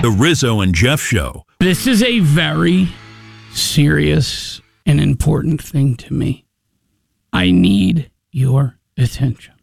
The Rizzo and Jeff Show. This is a very serious and important thing to me. I need your attention.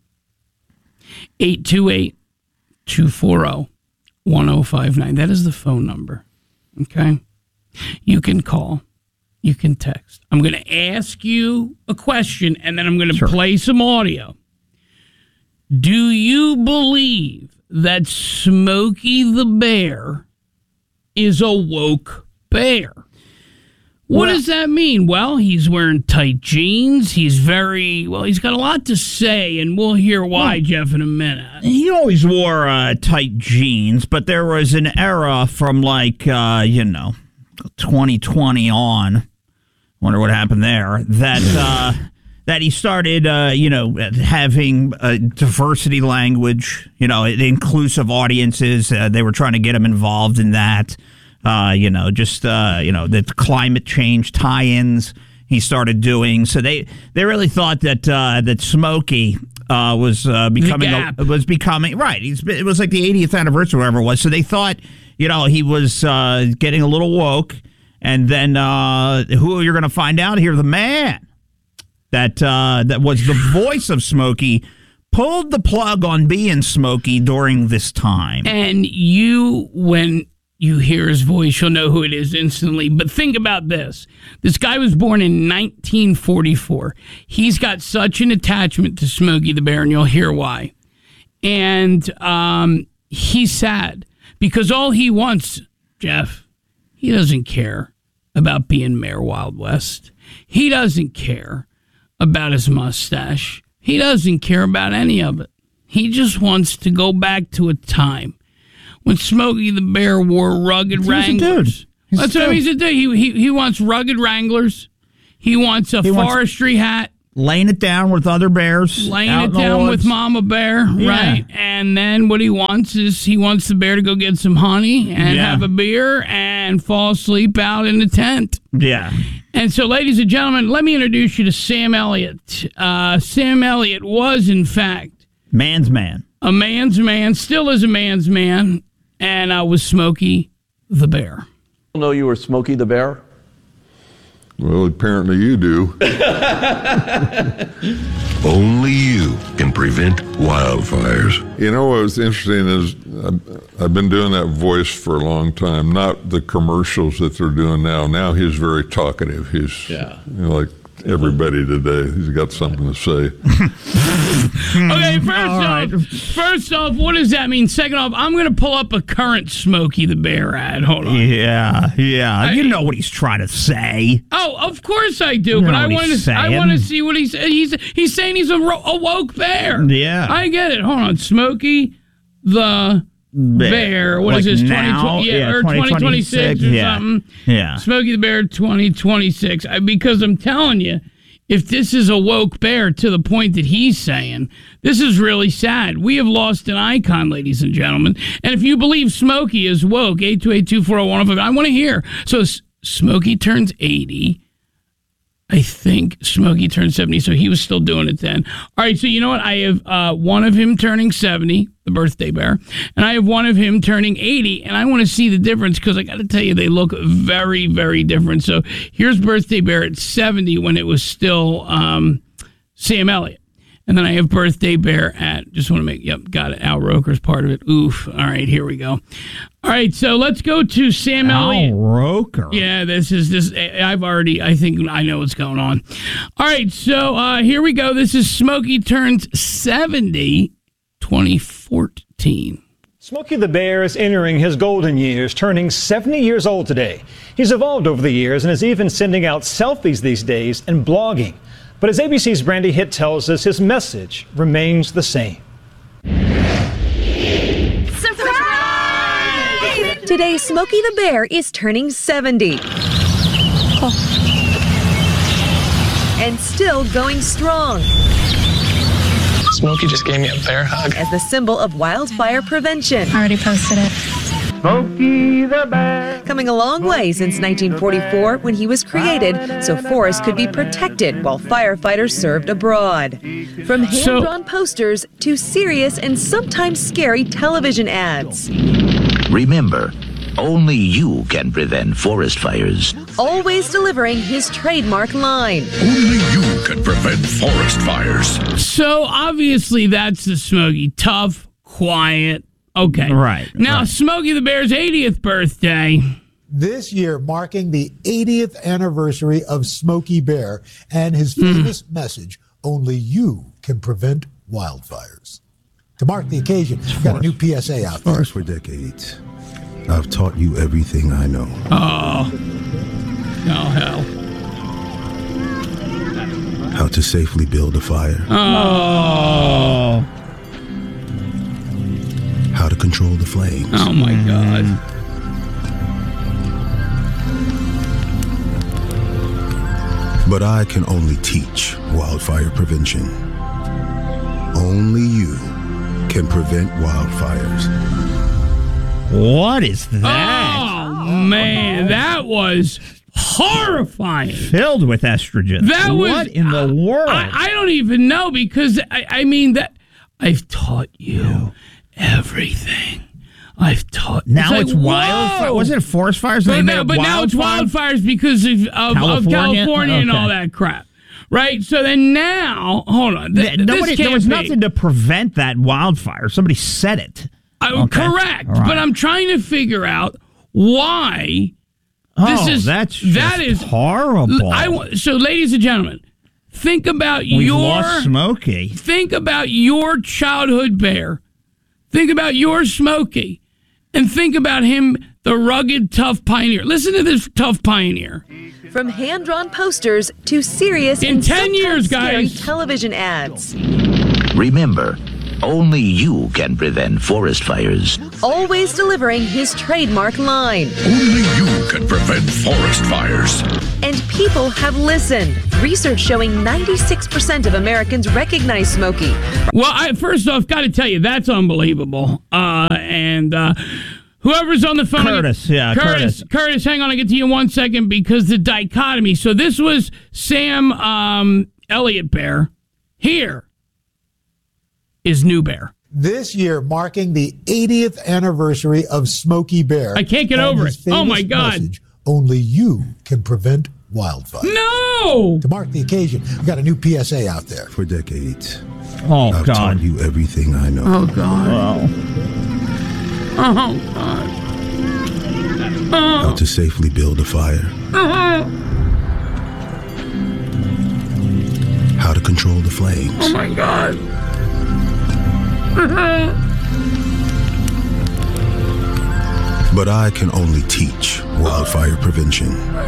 828-240-1059. That is the phone number. Okay? You can call. You can text. I'm going to ask you a question, and then I'm going to play some audio. Do you believe that Smokey the Bear is a woke bear? What does that mean? Well, he's wearing tight jeans. He's he's got a lot to say, and we'll hear why, Jeff, in a minute. He always wore tight jeans, but there was an era from 2020 on. Wonder what happened there. That he started, having diversity language, inclusive audiences. They were trying to get him involved in that. The climate change tie-ins he started doing. So they really thought that Smokey was becoming right. It was like the 80th anniversary, or whatever it was. So they thought, he was getting a little woke. And then who you're going to find out here? The man that was the voice of Smokey pulled the plug on being Smokey during this time. And when you hear his voice, you'll know who it is instantly. But think about this. This guy was born in 1944. He's got such an attachment to Smokey the Bear, and you'll hear why. And he's sad because all he wants, Jeff, he doesn't care about being Mayor Wild West. He doesn't care about his mustache. He doesn't care about any of it. He just wants to go back to a time when Smokey the Bear wore rugged Wranglers. That's what I mean. He's a dude. He wants rugged Wranglers. He wants a forestry hat. Laying it down with other bears. Laying it down with Mama Bear, right? And then what he wants is the bear to go get some honey and have a beer and fall asleep out in the tent. Yeah. And so, ladies and gentlemen, let me introduce you to Sam Elliott. Sam Elliott was, in fact, man's man. A man's man, still is a man's man, and was Smokey the Bear. You know you were Smokey the Bear? Well, apparently you do. Only you can prevent wildfires. You know what was interesting is I've been doing that voice for a long time, not the commercials that they're doing now. Now he's very talkative. He's like everybody today. He's got something to say. Okay, first off, what does that mean? Second off, I'm going to pull up a current Smokey the Bear ad. Hold on. Yeah. You know what he's trying to say. Oh, of course I do, but I want to see what he's he's saying he's a woke bear. Yeah. I get it. Hold on. Smokey the Bear. What is this? 2020? Yeah, or 2026 or something. Yeah. Smokey the Bear 2026. Because I'm telling you, if this is a woke bear to the point that he's saying, this is really sad. We have lost an icon, ladies and gentlemen. And if you believe Smokey is woke, 828-240-1059, I want to hear. So Smokey turns 80. I think Smokey turned 70, so he was still doing it then. All right, so you know what? I have one of him turning 70, the birthday bear, and I have one of him turning 80, and I want to see the difference because I got to tell you, they look very, very different. So here's birthday bear at 70 when it was still Sam Elliott. And then I have birthday bear at, just want to make, got it. Al Roker's part of it. Oof. All right, here we go. All right, so let's go to Sam Elliott. Al Roker. Yeah, I think I know what's going on. All right, so here we go. This is Smokey turns 70, 2014. Smokey the Bear is entering his golden years, turning 70 years old today. He's evolved over the years and is even sending out selfies these days and blogging. But as ABC's Brandy Hitt tells us, his message remains the same. Surprise! Today, Smokey the Bear is turning 70. And still going strong. Smokey just gave me a bear hug. As the symbol of wildfire prevention. I already posted it. Smokey the Bear. Coming a long way since 1944 when he was created so forests could be protected while firefighters served abroad. From hand-drawn posters to serious and sometimes scary television ads. Remember, Only you can prevent forest fires. Always delivering his trademark line. Only you can prevent forest fires. So obviously that's the Smokey. Tough, quiet. Okay. Right. Now, Smokey the Bear's 80th birthday. This year marking the 80th anniversary of Smokey Bear and his famous message, only you can prevent wildfires. To mark the occasion, we've got a new PSA out there. For decades, I've taught you everything I know. Oh, hell. How to safely build a fire. Oh. How to control the flames. Oh, my God. But I can only teach wildfire prevention. Only you can prevent wildfires. What is that? Oh, man, that was horrifying. Filled with estrogen. That was, what in the world? I don't even know, because I mean that I've taught you everything. I've taught. Now it's like, wildfire. Was it forest fires? But now it's wildfires because of California and all that crap. Right? So then now, hold on. There was nothing to prevent that wildfire. Somebody said it. Correct. Right. But I'm trying to figure out why that is horrible. So, ladies and gentlemen, think about We've lost Smokey. Think about your childhood bear. Think about your Smokey. And think about him, the rugged, tough pioneer. Listen to this tough pioneer. From hand-drawn posters to serious in 10 years, guys, television ads. Remember, only you can prevent forest fires. Always delivering his trademark line. Only you can prevent forest fires. And people have listened. Research showing 96% of Americans recognize Smokey. Well, first off, got to tell you, that's unbelievable. Whoever's on the phone. Curtis, Curtis, hang on, I'll get to you in 1 second, because the dichotomy. So this was Sam Elliott Bear. Here is New Bear. This year marking the 80th anniversary of Smokey Bear. I can't get over it. Oh, my God. Message, only you can prevent wildfire. No! To mark the occasion, we've got a new PSA out there. For decades, I've taught you everything I know. Oh, God. Oh, God. How to safely build a fire. How to control the flames. Oh, my God. But I can only teach wildfire prevention.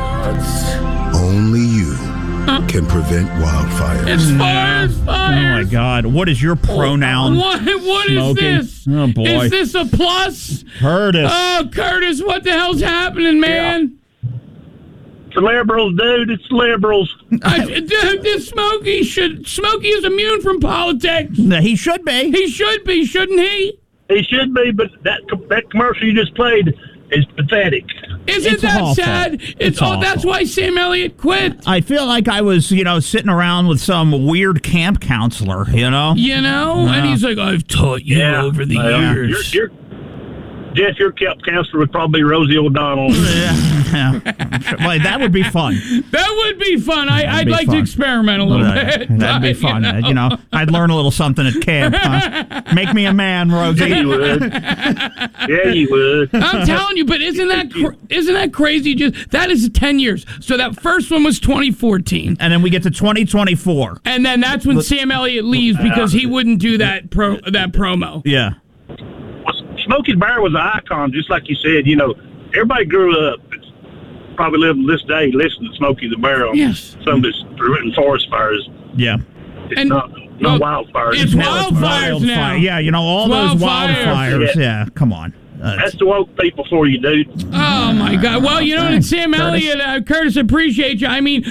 Only you can prevent wildfires. It's forest fires. Oh, my God. What is your pronoun? What is this? Oh, boy. Is this a plus? Curtis. Oh, Curtis, what the hell's happening, man? It's liberals, dude. It's liberals. Dude, Smokey is immune from politics. He should be. He should be, shouldn't he? He should be, but that commercial you just played is pathetic. Isn't that sad? It's awful. That's why Sam Elliott quit. I feel like I was, sitting around with some weird camp counselor, And he's like, I've taught you over the years. Jeff, your counselor would probably be Rosie O'Donnell. Well, that would be fun. That would be fun. I'd like to experiment a little bit. That'd be fun. I'd learn a little something at camp. Huh? Make me a man, Rosie. Yeah, you would. Yeah, you would. I'm telling you, but isn't that crazy? That is 10 years. So that first one was 2014. And then we get to 2024. And then that's when Sam Elliott leaves because he wouldn't do that promo. Yeah. Smokey Bear was an icon, just like you said. Everybody grew up, probably living this day, listening to Smokey the Bear on some of his written forest fires. Yeah. It's not wildfires. It's wildfires now. Yeah, all those wildfires. Yeah, come on. That's the woke people for you, dude. Oh, my God. Well, and Sam Elliott, Curtis, appreciate you. I mean,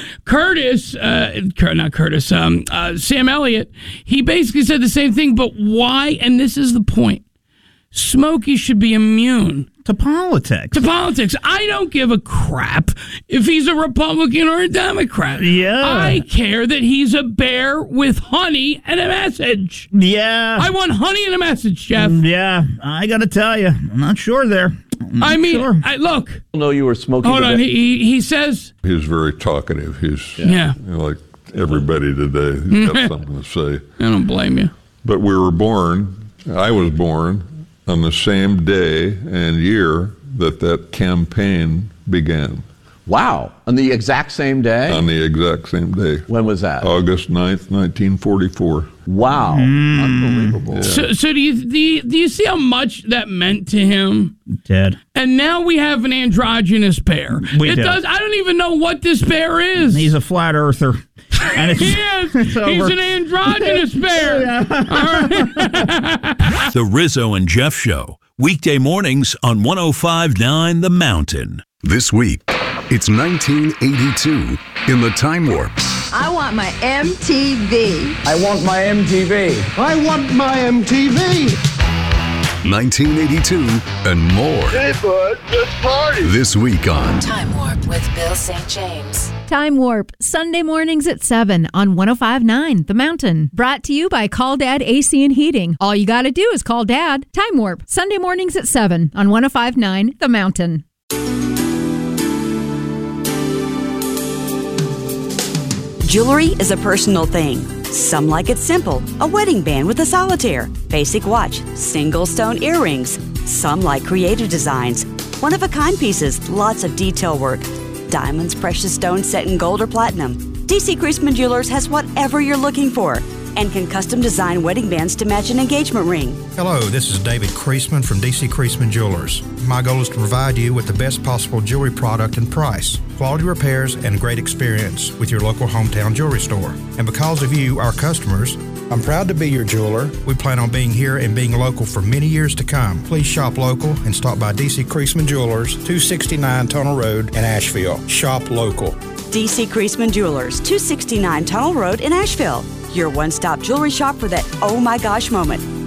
Sam Elliott, he basically said the same thing, but why? And this is the point. Smokey should be immune to politics. I don't give a crap if he's a Republican or a Democrat. Yeah. I care that he's a bear with honey and a message. Yeah. I want honey and a message, Jeff. Yeah. I got to tell you, I'm not sure there. I mean, sure. Look. I know you were Smokey. Hold on. He says. He's very talkative. He's like everybody today. He's got something to say. I don't blame you. But I was born on the same day and year that campaign began. Wow. On the exact same day? On the exact same day. When was that? August 9th, 1944. Wow. Unbelievable. Yeah. So do you see how much that meant to him? Did. And now we have an androgynous bear. We do. I don't even know what this bear is. He's a flat earther. And he is. He's an androgynous bear. The Rizzo and Jeff Show. Weekday mornings on 105.9 The Mountain. This week, it's 1982 in the Time Warp. I want my MTV. I want my MTV. I want my MTV. 1982 and more. Hey, bud, let's party. This week on Time Warp with Bill St. James. Time Warp, Sunday mornings at 7 on 105.9 The Mountain. Brought to you by Call Dad AC and Heating. All you got to do is call Dad. Time Warp, Sunday mornings at 7 on 105.9 The Mountain. Jewelry is a personal thing. Some like it simple, a wedding band with a solitaire, basic watch, single stone earrings. Some like creative designs, one-of-a-kind pieces, lots of detail work. Diamonds, precious stones set in gold or platinum. DC Creasman Jewelers has whatever you're looking for and can custom design wedding bands to match an engagement ring. Hello, this is David Creasman from DC Creasman Jewelers. My goal is to provide you with the best possible jewelry product and price, quality repairs, and a great experience with your local hometown jewelry store. And because of you, our customers, I'm proud to be your jeweler. We plan on being here and being local for many years to come. Please shop local and stop by DC Creasman Jewelers, 269 Tunnel Road in Asheville. Shop local. DC Creasman Jewelers, 269 Tunnel Road in Asheville. Your one-stop jewelry shop for that oh my gosh moment.